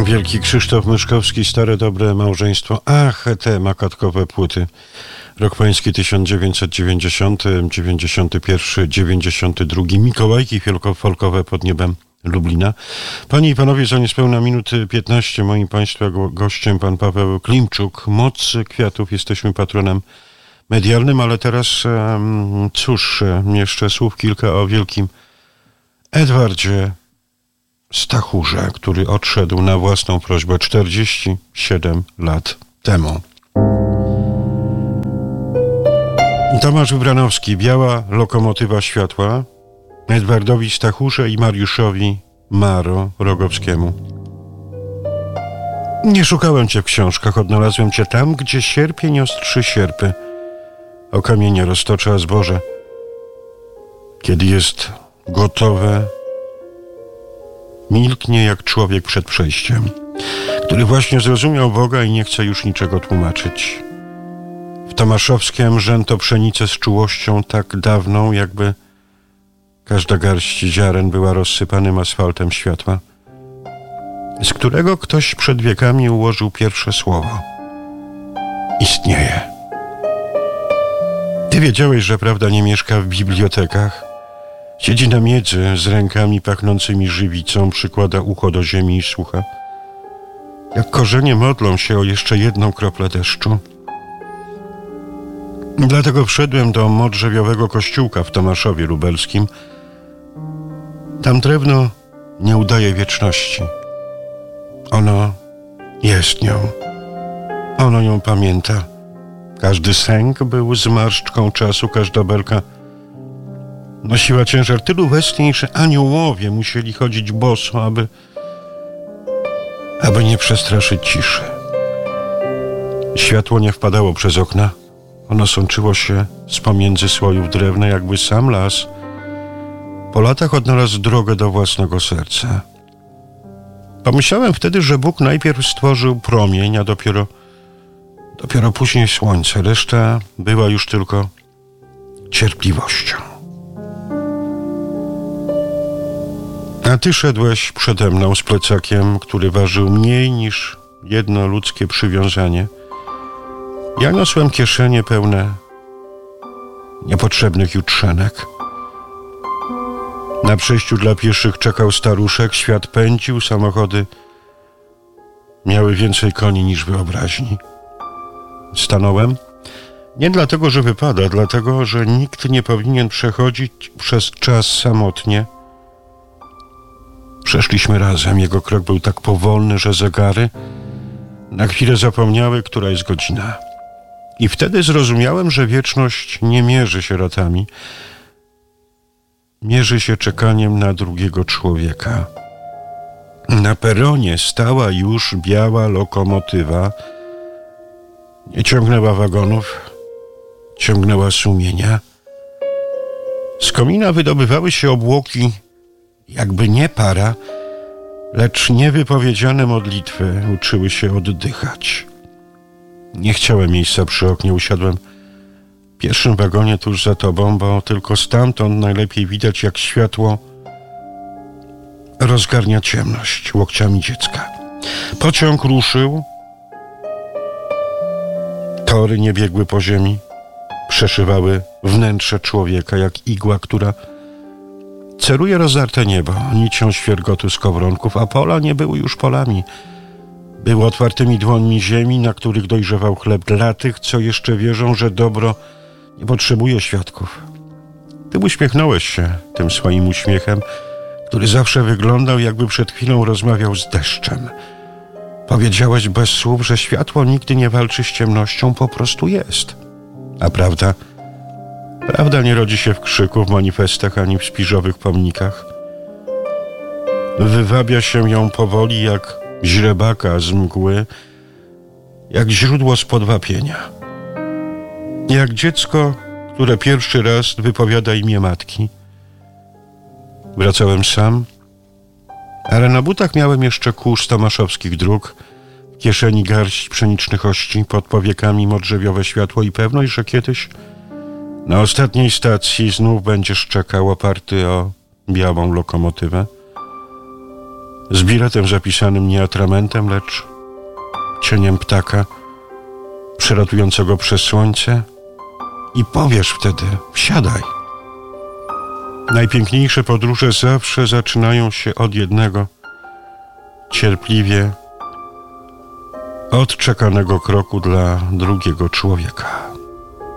Wielki Krzysztof Myszkowski, Stare Dobre Małżeństwo. Ach, te makatkowe płyty. Rok pański 1990, 91, 92. Mikołajki folkowe pod niebem Lublina. Panie i panowie, za niespełna minuty 15 moim państwa gościem pan Paweł Klimczuk. Moc kwiatów, jesteśmy patronem medialnym, ale teraz cóż, jeszcze słów kilka o wielkim Edwardzie Stachurze, który odszedł na własną prośbę 47 lat temu. Tomasz Wybranowski, Biała lokomotywa światła, Edwardowi Stachurze i Mariuszowi Maro Rogowskiemu. Nie szukałem cię w książkach, odnalazłem cię tam, gdzie sierpień ostrzy sierpy, o kamienie roztocza zboże. Kiedy jest gotowe, milknie jak człowiek przed przejściem, który właśnie zrozumiał Boga i nie chce już niczego tłumaczyć. W Tomaszowskiem rzęto pszenicę z czułością tak dawną, jakby każda garść ziaren była rozsypanym asfaltem światła, z którego ktoś przed wiekami ułożył pierwsze słowo. Istnieje. Ty wiedziałeś, że prawda nie mieszka w bibliotekach? Siedzi na miedzy z rękami pachnącymi żywicą, przykłada ucho do ziemi i słucha. Jak korzenie modlą się o jeszcze jedną kroplę deszczu. Dlatego wszedłem do modrzewiowego kościółka w Tomaszowie Lubelskim. Tam drewno nie udaje wieczności. Ono jest nią. Ono ją pamięta. Każdy sęk był zmarszczką czasu, każda belka nosiła ciężar tylu westchnień, że aniołowie musieli chodzić boso, aby nie przestraszyć ciszy. Światło nie wpadało przez okna. Ono sączyło się z pomiędzy słojów drewna, jakby sam las po latach odnalazł drogę do własnego serca. Pomyślałem wtedy, że Bóg najpierw stworzył promień, a dopiero później słońce. Reszta była już tylko cierpliwością. A ty szedłeś przede mną z plecakiem, który ważył mniej niż jedno ludzkie przywiązanie. Ja niosłem kieszenie pełne niepotrzebnych jutrzenek. Na przejściu dla pieszych czekał staruszek, świat pędził, samochody miały więcej koni niż wyobraźni. Stanąłem nie dlatego, że wypada, dlatego, że nikt nie powinien przechodzić przez czas samotnie. Przeszliśmy razem. Jego krok był tak powolny, że zegary na chwilę zapomniały, która jest godzina. I wtedy zrozumiałem, że wieczność nie mierzy się latami. Mierzy się czekaniem na drugiego człowieka. Na peronie stała już biała lokomotywa. Nie ciągnęła wagonów, ciągnęła sumienia. Z komina wydobywały się obłoki, jakby nie para, lecz niewypowiedziane modlitwy uczyły się oddychać. Nie chciałem miejsca przy oknie, usiadłem w pierwszym wagonie tuż za tobą, bo tylko stamtąd najlepiej widać, jak światło rozgarnia ciemność łokciami dziecka. Pociąg ruszył. Tory nie biegły po ziemi, przeszywały wnętrze człowieka jak igła, która ceruje rozdarte niebo nicią świergotu skowronków, a pola nie były już polami. Były otwartymi dłońmi ziemi, na których dojrzewał chleb dla tych, co jeszcze wierzą, że dobro nie potrzebuje świadków. Ty uśmiechnąłeś się tym swoim uśmiechem, który zawsze wyglądał, jakby przed chwilą rozmawiał z deszczem. Powiedziałeś bez słów, że światło nigdy nie walczy z ciemnością, po prostu jest. A prawda nie rodzi się w krzyku, w manifestach, ani w spiżowych pomnikach. Wywabia się ją powoli jak źrebaka z mgły, jak źródło z podwapienia. Jak dziecko, które pierwszy raz wypowiada imię matki. Wracałem sam, ale na butach miałem jeszcze kurz tomaszowskich dróg, w kieszeni garść pszenicznych ości, pod powiekami modrzewiowe światło i pewność, że kiedyś na ostatniej stacji znów będziesz czekał oparty o białą lokomotywę. z biletem zapisanym nie atramentem, lecz cieniem ptaka przelatującego przez słońce i powiesz wtedy: wsiadaj. Najpiękniejsze podróże zawsze zaczynają się od jednego cierpliwie odczekanego kroku dla drugiego człowieka.